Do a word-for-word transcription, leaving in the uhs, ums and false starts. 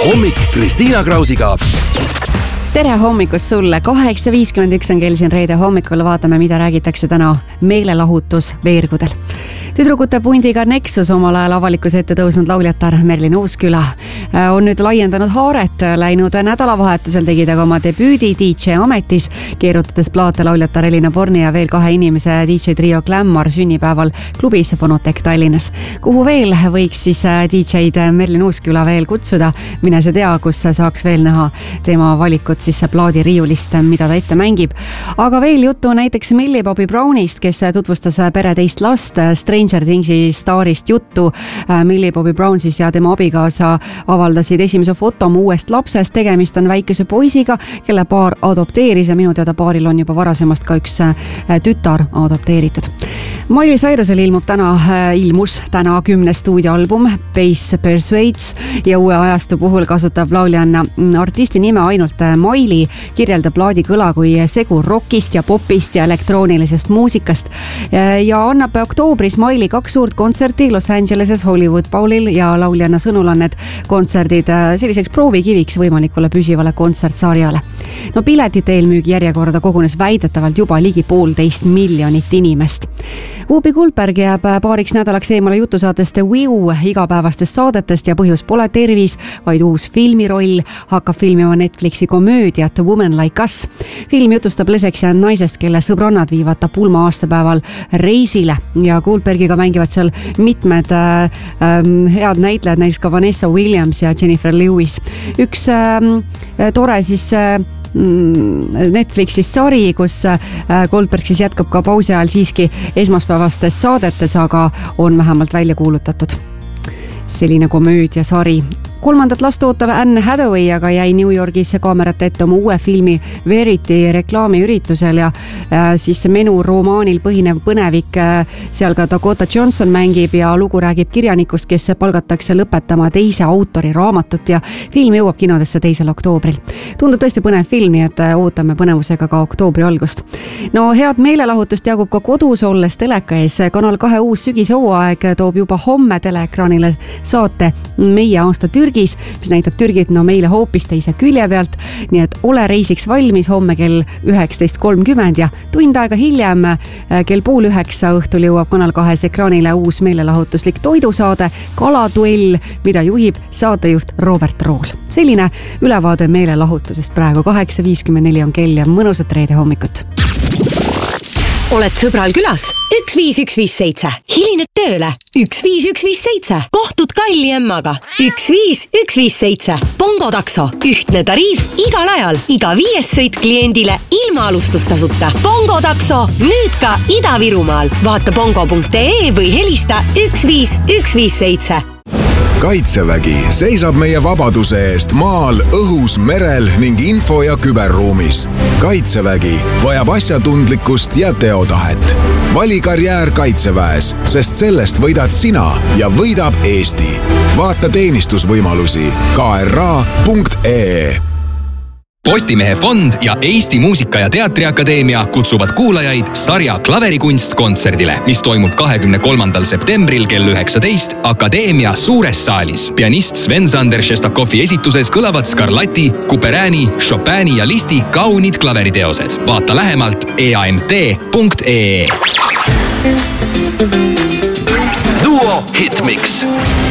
hommik Kristiina Krausiga. Tere hommikust sulle, kaheksa viiskümmend üks on kell siin reede hommikul, vaatame, mida räägitakse täna meelelahutus veergudel. Tüdrukute pundiga Nexus omal ajal avalikkuse ette tõusnud lauljatar Merlin Uusküla on nüüd laiendanud haaret. Läinud nädalavahetusel tegi ta oma debüüdi D J ametis, keerutades plaate lauljatar Elina Borni ja veel kahe inimese D J trio Glamour sünnipäeval klubis Fonotech Tallinnas. Kuhu veel võiks siis D J-d Merlin Uusküla veel kutsuda? Mine see tea, kus saaks veel näha tema valikut siis plaadi riiulist, mida ta ette mängib. Aga veel juttu näiteks Millie Bobby Brownist, kes tutvustas pere teist last, Stranger Thingsi staarist juttu. Millie Bobby Brown siis ja tema abikaasa avaldasid esimese foto uuest lapsest. Tegemist on väikese poisiga, kelle paar adopteeris ja minu teada paaril on juba varasemast ka üks tütar adopteeritud. Miley Cyrusel ilmub täna, ilmus täna kümne stuudioalbum Bass Persuades ja uue ajastu puhul kasutab lauljanna artisti nime ainult Miley, kirjeldab plaadi kõla kui segu rockist ja popist ja elektroonilisest muusikast ja annab oktoobris Miley kaks suurt kontserti Los Angeleses Hollywood Bowlil ja lauljanna sõnul on need kontserdid selliseks proovikiviks võimalikule püsivale kontsertsarjale. No piletite eelmüügi järjekorda kogunes väidetavalt juba ligi poolteist miljonit inimest. Whoopi Goldberg jääb paariks nädalaks eemale jutusaatest Wiu igapäevastest saadetest ja põhjus pole tervis, vaid uus filmiroll. Hakkab filmima Netflixi komöödiat Woman Like Us. Film jutustab leseks jäänud naisest, kelle sõbrannad viivad ta pulma aastapäeval reisile ja Goldbergiga mängivad seal mitmed äh, head näitlejad, näiteks ka Vanessa Williams ja Jennifer Lewis. Üks äh, tore siis äh, Netflixis sari, kus Goldberg siis jätkab ka pausi ajal siiski esmaspäevastes saadetes, aga on vähemalt välja kuulutatud selline komöödiasari. Kolmandat last ootav Anne Hathaway aga jäi New Yorgis kaamerate ette oma uue filmi Verity reklaamiüritusel ja äh, siis menu romaanil põhinev põnevik, äh, seal ka Dakota Johnson mängib ja lugu räägib kirjanikust, kes palgatakse lõpetama teise autori raamatut ja film jõuab kinodesse teisel oktoobril. Tundub tõesti põnev film, nii et ootame põnevusega ka oktoobri algust. No head meelelahutust jagub ka kodus olles teleka ees. Kanal kahe uus sügishooaeg toob juba homme teleekraanile saate Meie aasta Türgi, mis näitab Türgit no meile hoopis teise külje pealt, nii et ole reisiks valmis homme kell üheksateist kolmkümmend ja tund aega hiljem kell pool üheksa õhtul jõuab Kanal kahes ekraanile uus meelelahutuslik toidusaade Kalatuell, mida juhib saatejuht Robert Rool. Selline ülevaade meelelahutusest praegu kaheksa viiskümmend neli on kell ja mõnusat reede hommikut. Oled sõbral külas? üks viis üks viis seitse. Hilined tööle? üks viis üks viis seitse. Kohtud kalli emmaga? üks viis üks viis seitse. Bongo takso. Ühtne tariif igal ajal. Iga viies sõit kliendile ilma alustustasuta. Bongo takso. Nüüd ka Ida-Virumaal. Vaata bongo punkt ee või helista üks viis üks viis seitse. Kaitsevägi seisab meie vabaduse eest maal, õhus, merel ning info- ja küberruumis. Kaitsevägi vajab asjatundlikkust ja teotahet. Vali karjäär Kaitseväes, sest sellest võidad sina ja võidab Eesti. Vaata teenistusvõimalusi ka er a punkt ee. Postimehe fond ja Eesti Muusika- ja Teatriakadeemia kutsuvad kuulajaid sarja Klaverikunst kontserdile, mis toimub kahekümne kolmandal septembril kell üheksateist Akadeemia suures saalis. Pianist Sven-Sander Šestakovi esituses kõlavad Scarlatti, Couperini, Chopini ja Listi kaunid klaveriteosed. Vaata lähemalt e a m t punkt ee. Duo Hitmix.